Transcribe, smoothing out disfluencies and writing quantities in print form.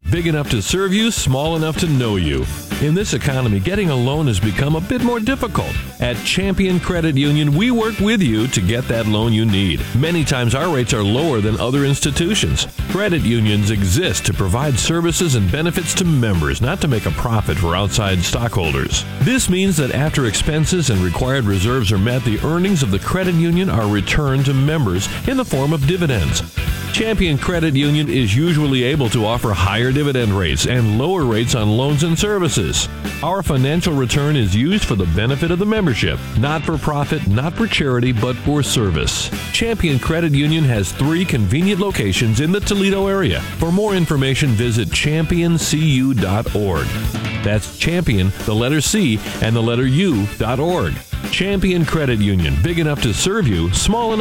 big enough to serve you, small enough to know you. In this economy, getting a loan has become a bit more difficult. At Champion Credit Union, we work with you to get that loan you need. Many times our rates are lower than other institutions. Credit unions exist to provide services and benefits to members, not to make a profit for outside stockholders. This means that after expenses and required reserves are met, the earnings of the credit union are returned to members in the form of dividends. Champion Credit Union is usually able to offer higher dividend rates and lower rates on loans and services. Our financial return is used for the benefit of the membership, not for profit, not for charity, but for service. Champion Credit Union has 3 convenient locations in the Toledo area. For more information, visit championcu.org. That's champion, the letter C, and the letter U.org. Champion Credit Union, big enough to serve you, small enough